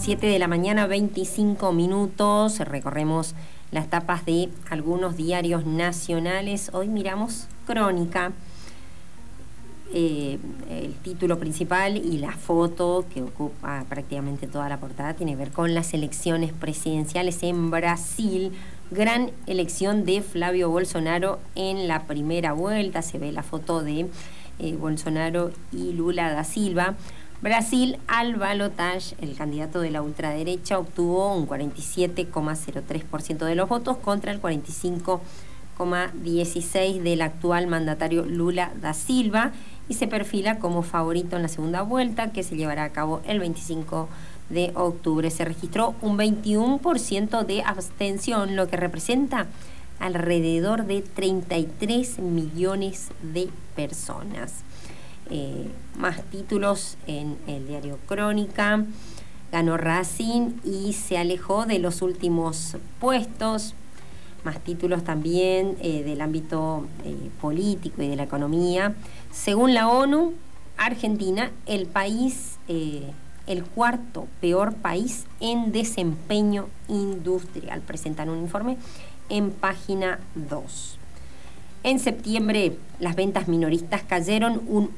7 de la mañana, 25 minutos. Recorremos las tapas de algunos diarios nacionales. Hoy miramos Crónica. El título principal y la foto que ocupa prácticamente toda la portada tiene que ver con las elecciones presidenciales en Brasil. Gran elección de Flavio Bolsonaro en la primera vuelta. Se ve la foto de Bolsonaro y Lula da Silva. Brasil, al balotaje, el candidato de la ultraderecha obtuvo un 47,03% de los votos contra el 45,16% del actual mandatario Lula da Silva y se perfila como favorito en la segunda vuelta, que se llevará a cabo el 25 de octubre. Se registró un 21% de abstención, lo que representa alrededor de 33 millones de personas. Más títulos en el diario Crónica. Ganó Racing y se alejó de los últimos puestos. Más títulos también del ámbito político y de la economía. Según la ONU, Argentina, el país, el cuarto peor país en desempeño industrial. Presentan un informe en página 2. En septiembre, las ventas minoristas cayeron un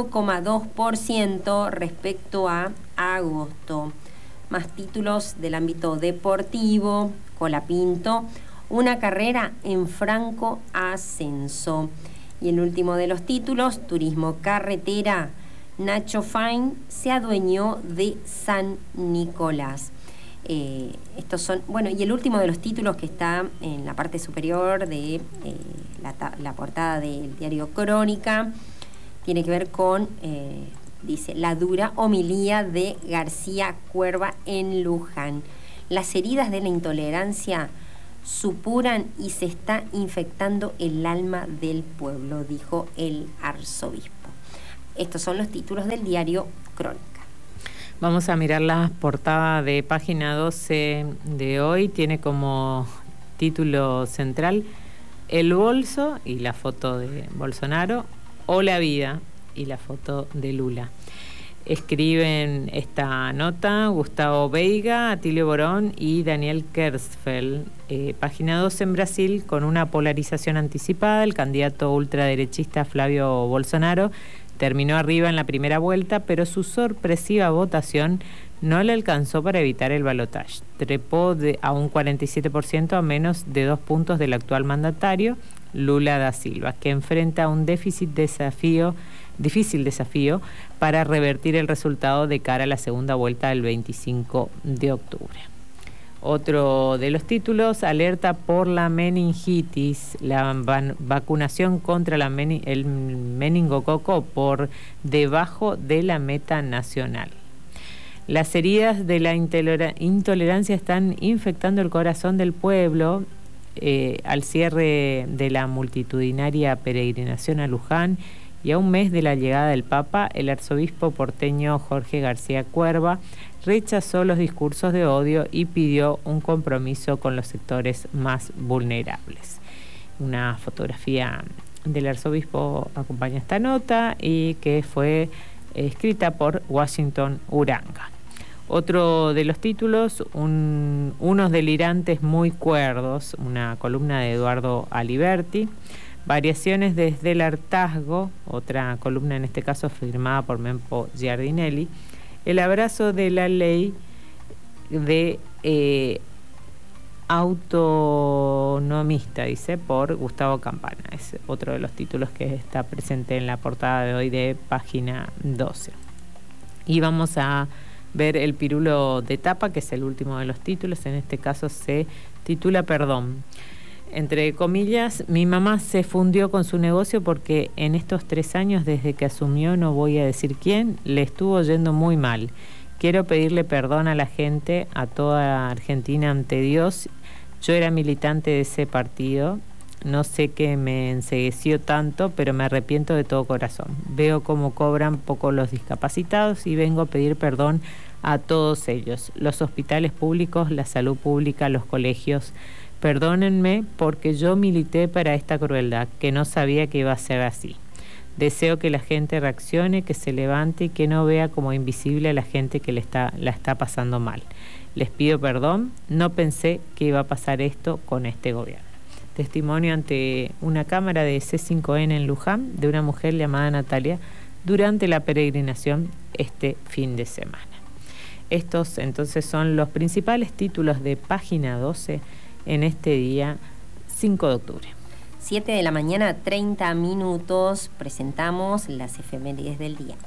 1,2% respecto a agosto. Más títulos del ámbito deportivo. Colapinto, una carrera en franco ascenso. Y el último de los títulos, turismo carretera. Nacho Fine se adueñó de San Nicolás. Estos son, bueno, y el último de los títulos que está en la parte superior de la portada del diario Crónica tiene que ver con, dice, la dura homilía de García Cuerva en Luján. Las heridas de la intolerancia supuran y se está infectando el alma del pueblo, dijo el arzobispo. Estos son los títulos del diario Crónica. Vamos a mirar la portada de página 12 de hoy. Tiene como título central El bolso y la foto de Bolsonaro, o la vida y la foto de Lula. Escriben esta nota Gustavo Veiga, Atilio Borón y Daniel Kersfeld. Página 12 en Brasil, con una polarización anticipada, el candidato ultraderechista Flavio Bolsonaro terminó arriba en la primera vuelta, pero su sorpresiva votación no le alcanzó para evitar el balotaje. Trepó a un 47% a menos de 2 puntos del actual mandatario, Lula da Silva, que enfrenta un difícil desafío para revertir el resultado de cara a la segunda vuelta del 25 de octubre. Otro de los títulos, alerta por la meningitis, la vacunación contra el meningococo por debajo de la meta nacional. Las heridas de la intolerancia están infectando el corazón del pueblo. Al cierre de la multitudinaria peregrinación a Luján y a un mes de la llegada del Papa, el arzobispo porteño Jorge García Cuerva rechazó los discursos de odio y pidió un compromiso con los sectores más vulnerables. Una fotografía del arzobispo acompaña esta nota y que fue escrita por Washington Uranga. Otro de los títulos, unos delirantes muy cuerdos, una columna de Eduardo Aliberti. Variaciones desde el hartazgo, otra columna en este caso firmada por Mempo Giardinelli. El abrazo de la ley de autonomista, dice, por Gustavo Campana. Es otro de los títulos que está presente en la portada de hoy de página 12. Y vamos a ver el pirulo de tapa, que es el último de los títulos. En este caso se titula Perdón. Entre comillas, mi mamá se fundió con su negocio porque en estos 3 años desde que asumió, no voy a decir quién, le estuvo yendo muy mal. Quiero pedirle perdón a la gente, a toda Argentina ante Dios. Yo era militante de ese partido, no sé qué me encegueció tanto, pero me arrepiento de todo corazón. Veo cómo cobran poco los discapacitados y vengo a pedir perdón a todos ellos, los hospitales públicos, la salud pública, los colegios. Perdónenme porque yo milité para esta crueldad, que no sabía que iba a ser así. Deseo que la gente reaccione, que se levante y que no vea como invisible a la gente que la está pasando mal. Les pido perdón, no pensé que iba a pasar esto con este gobierno. Testimonio ante una cámara de C5N en Luján de una mujer llamada Natalia durante la peregrinación este fin de semana. Estos entonces son los principales títulos de Página 12 en este día 5 de octubre. 7 de la mañana, 30 minutos, presentamos las efemérides del día.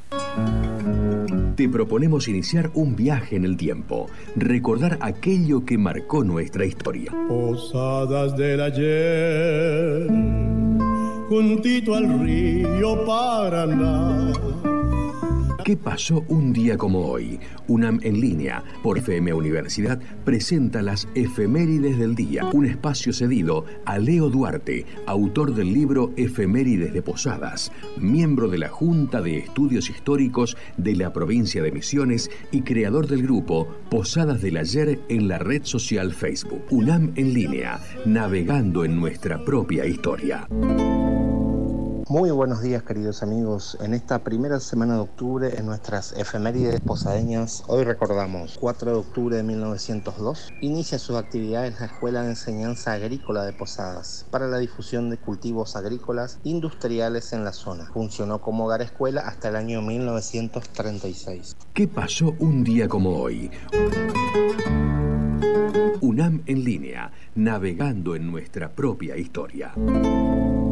Te proponemos iniciar un viaje en el tiempo, recordar aquello que marcó nuestra historia. Posadas del ayer, juntito al río Paraná. ¿Qué pasó un día como hoy? UNAM en línea, por FM Universidad, presenta las efemérides del día, un espacio cedido a Leo Duarte, autor del libro Efemérides de Posadas, miembro de la Junta de Estudios Históricos de la provincia de Misiones y creador del grupo Posadas del Ayer en la red social Facebook. UNAM en línea, navegando en nuestra propia historia. Muy buenos días, queridos amigos. En esta primera semana de octubre, en nuestras efemérides posadeñas, hoy recordamos 4 de octubre de 1902, inicia sus actividades la Escuela de Enseñanza Agrícola de Posadas para la difusión de cultivos agrícolas industriales en la zona. Funcionó como hogar escuela hasta el año 1936. ¿Qué pasó un día como hoy? UNAM en línea, navegando en nuestra propia historia.